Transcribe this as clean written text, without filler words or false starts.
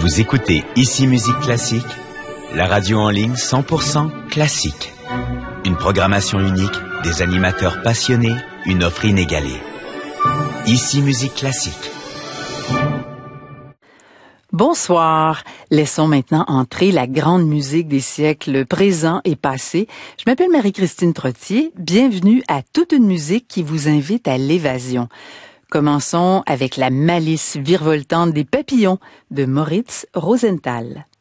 Vous écoutez Ici Musique Classique, la radio en ligne 100% classique. Une programmation unique, des animateurs passionnés, une offre inégalée. Ici Musique Classique. Bonsoir. Laissons maintenant entrer la grande musique des siècles présents et passés. Je m'appelle Marie-Christine Trottier. Bienvenue à Toute une musique qui vous invite à l'évasion. Commençons avec la malice virevoltante des papillons de Moritz Rosenthal.